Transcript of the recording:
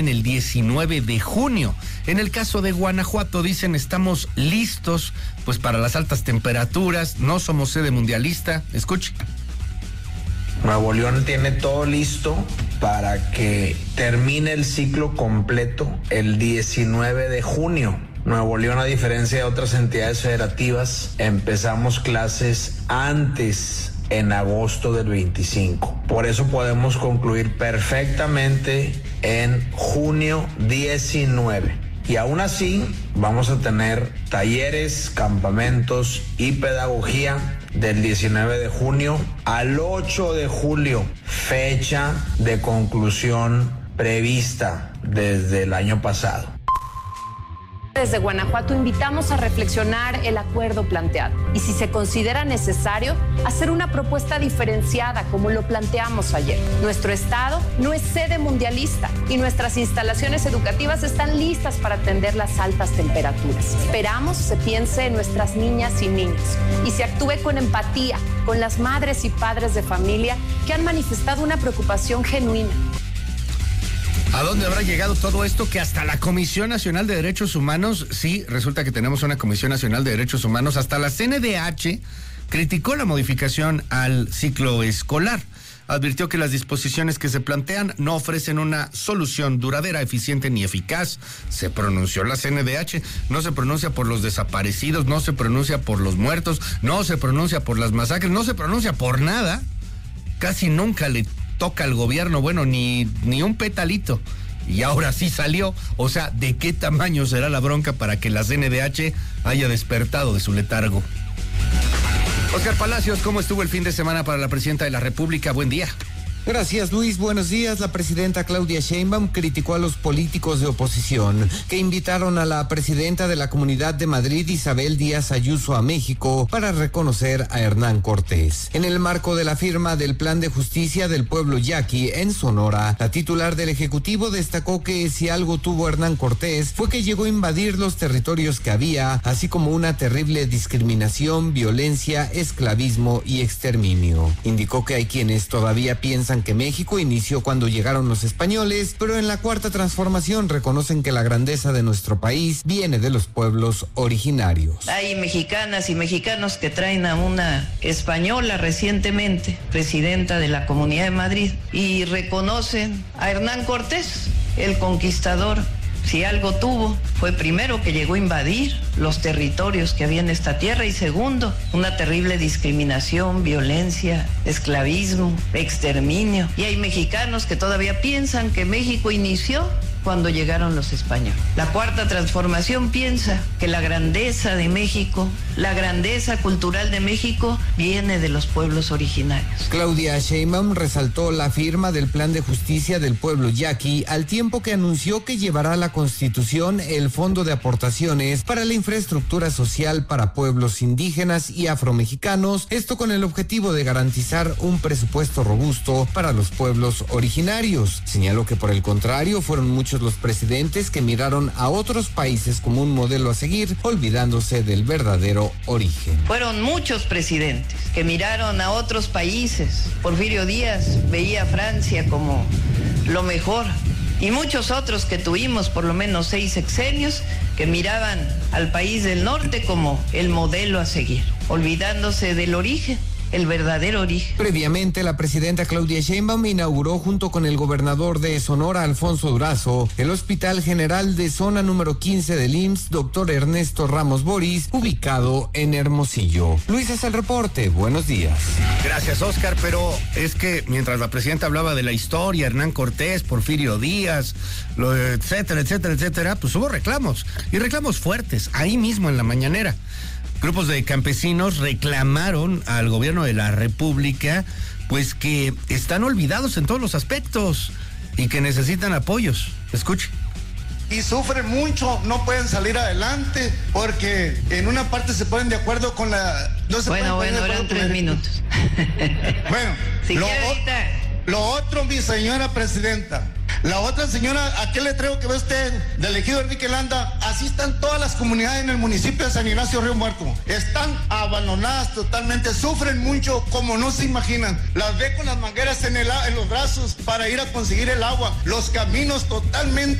en el 19 de junio. En el caso de Guanajuato dicen estamos listos pues para las altas temperaturas, no somos sede mundialista. Escuche. Nuevo León tiene todo listo para que termine el ciclo completo el 19 de junio. Nuevo León, a diferencia de otras entidades federativas, empezamos clases antes, en agosto del 25. Por eso podemos concluir perfectamente en junio 19. Y aún así vamos a tener talleres, campamentos y pedagogía del 19 de junio al 8 de julio, fecha de conclusión prevista desde el año pasado. Desde Guanajuato invitamos a reflexionar el acuerdo planteado y, si se considera necesario, hacer una propuesta diferenciada como lo planteamos ayer. Nuestro estado no es sede mundialista y nuestras instalaciones educativas están listas para atender las altas temperaturas. Esperamos se piense en nuestras niñas y niños y se actúe con empatía con las madres y padres de familia que han manifestado una preocupación genuina. ¿A dónde habrá llegado todo esto? Que hasta la Comisión Nacional de Derechos Humanos, sí, resulta que tenemos una Comisión Nacional de Derechos Humanos, hasta la CNDH criticó la modificación al ciclo escolar. Advirtió que las disposiciones que se plantean no ofrecen una solución duradera, eficiente ni eficaz. Se pronunció la CNDH, no se pronuncia por los desaparecidos, no se pronuncia por los muertos, no se pronuncia por las masacres, no se pronuncia por nada. Casi nunca le toca al gobierno, bueno, ni un petalito. Y ahora sí salió. O sea, ¿de qué tamaño será la bronca para que la CNDH haya despertado de su letargo? Oscar Palacios, ¿cómo estuvo el fin de semana para la presidenta de la República? Buen día. Gracias, Luis. Buenos días. La presidenta Claudia Sheinbaum criticó a los políticos de oposición que invitaron a la presidenta de la Comunidad de Madrid, Isabel Díaz Ayuso, a México para reconocer a Hernán Cortés. En el marco de la firma del Plan de Justicia del Pueblo Yaqui en Sonora, la titular del Ejecutivo destacó que si algo tuvo Hernán Cortés fue que llegó a invadir los territorios que había, así como una terrible discriminación, violencia, esclavismo y exterminio. Indicó que hay quienes todavía piensan que México inició cuando llegaron los españoles, pero en la Cuarta Transformación reconocen que la grandeza de nuestro país viene de los pueblos originarios. Hay mexicanas y mexicanos que traen a una española recientemente, presidenta de la Comunidad de Madrid, y reconocen a Hernán Cortés, el conquistador. Si algo tuvo, fue primero que llegó a invadir los territorios que había en esta tierra y segundo, una terrible discriminación, violencia, esclavismo, exterminio. Y hay mexicanos que todavía piensan que México inició cuando llegaron los españoles. La Cuarta Transformación piensa que la grandeza de México, la grandeza cultural de México viene de los pueblos originarios. Claudia Sheinbaum resaltó la firma del Plan de Justicia del Pueblo Yaqui, al tiempo que anunció que llevará a la Constitución el Fondo de Aportaciones para la Infraestructura Social para Pueblos Indígenas y Afromexicanos, esto con el objetivo de garantizar un presupuesto robusto para los pueblos originarios. Señaló que por el contrario fueron muchos los presidentes que miraron a otros países como un modelo a seguir, olvidándose del verdadero origen. Fueron muchos presidentes que miraron a otros países. Porfirio Díaz veía a Francia como lo mejor. Y muchos otros que tuvimos por lo menos 6 sexenios que miraban al país del norte como el modelo a seguir, olvidándose del origen. El verdadero origen. Previamente, la presidenta Claudia Sheinbaum inauguró junto con el gobernador de Sonora, Alfonso Durazo, el Hospital General de Zona número 15 del IMSS, doctor Ernesto Ramos Boris, ubicado en Hermosillo. Luis, es el reporte. Buenos días. Gracias, Oscar, pero es que mientras la presidenta hablaba de la historia, Hernán Cortés, Porfirio Díaz, etcétera, etcétera, etcétera, pues hubo reclamos, y reclamos fuertes, ahí mismo en la mañanera. Grupos de campesinos reclamaron al gobierno de la República, pues que están olvidados en todos los aspectos y que necesitan apoyos. Escuche. Y sufren mucho, no pueden salir adelante, porque en una parte se ponen de acuerdo con la... No se bueno, eran 3 minutos. Bueno, si quiere ahorita Lo otro, mi señora presidenta. La otra señora, aquel letrero que ve usted del ejido Enrique Landa, así están todas las comunidades en el municipio de San Ignacio Río Muerto. Están abandonadas totalmente, sufren mucho como no se imaginan. Las ve con las mangueras en los brazos para ir a conseguir el agua. Los caminos totalmente